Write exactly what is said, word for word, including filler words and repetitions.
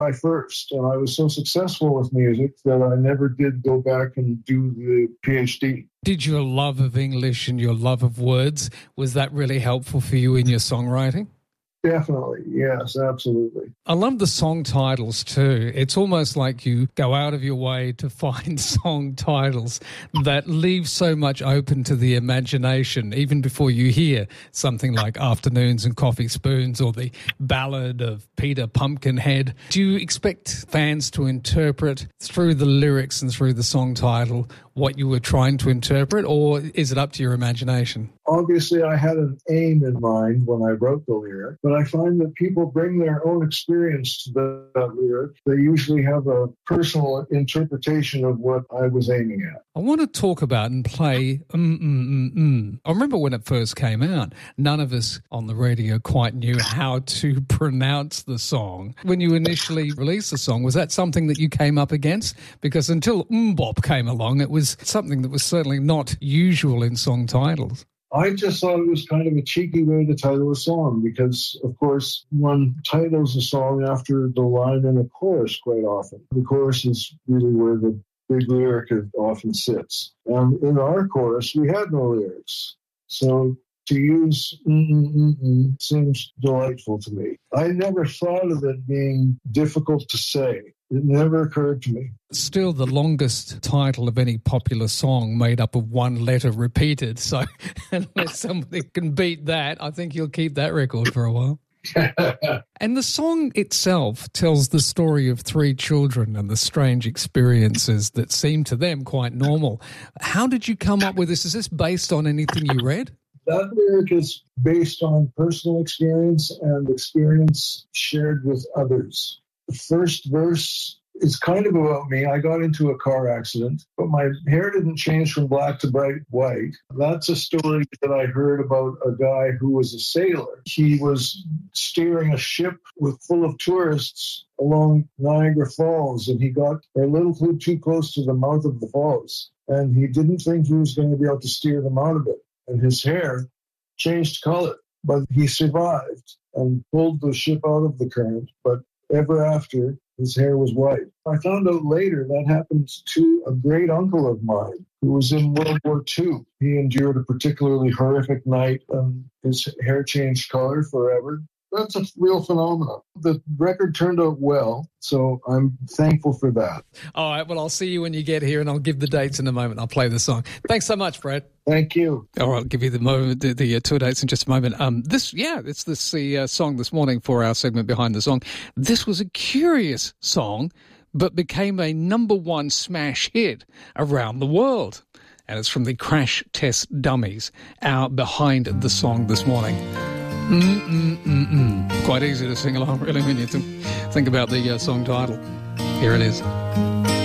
my first, and I was so successful with music that I never did go back and do the PhD. Did your love of English and your love of words, was that really helpful for you in your songwriting? Definitely, yes, absolutely. I love the song titles too. It's almost like you go out of your way to find song titles that leave so much open to the imagination, even before you hear something like Afternoons and Coffee Spoons or the ballad of Peter Pumpkinhead. Do you expect fans to interpret through the lyrics and through the song title what you were trying to interpret, or is it up to your imagination? Obviously, I had an aim in mind when I wrote the lyric, but I find that people bring their own experience to the, that lyric. They usually have a personal interpretation of what I was aiming at. I want to talk about and play mm, mm, mm, mm. I remember when it first came out, none of us on the radio quite knew how to pronounce the song. When you initially released the song, was that something that you came up against? Because until Mbop came along, it was something that was certainly not usual in song titles. I just thought it was kind of a cheeky way to title a song because, of course, one titles a song after the line in a chorus quite often. The chorus is really where the big lyric often sits. And in our chorus, we had no lyrics. So to use mm-mm-mm-mm seems delightful to me. I never thought of it being difficult to say. It never occurred to me. Still the longest title of any popular song made up of one letter repeated. So unless somebody can beat that, I think you'll keep that record for a while. And the song itself tells the story of three children and the strange experiences that seem to them quite normal. How did you come up with this? Is this based on anything you read? That lyric is based on personal experience and experience shared with others. The first verse is kind of about me. I got into a car accident, but my hair didn't change from black to bright white. That's a story that I heard about a guy who was a sailor. He was steering a ship with full of tourists along Niagara Falls, and he got a little too, too close to the mouth of the falls, and he didn't think he was going to be able to steer them out of it. And his hair changed color, but he survived and pulled the ship out of the current, but ever after, his hair was white. I found out later that happened to a great uncle of mine who was in World War Two. He endured a particularly horrific night and his hair changed color forever. That's a real phenomenon. The record turned out well, so I'm thankful for that. All right, well, I'll see you when you get here, and I'll give the dates in a moment. I'll play the song. Thanks so much, Brad. Thank you. All right, I'll give you the moment, the, the uh, tour dates in just a moment. Um, this, yeah, it's this the uh, song this morning for our segment Behind the Song. This was a curious song, but became a number one smash hit around the world. And it's from the Crash Test Dummies, our Behind the Song this morning. Mm-mm-mm-mm. Quite easy to sing along, really, when you think about the uh, song title. Here it is.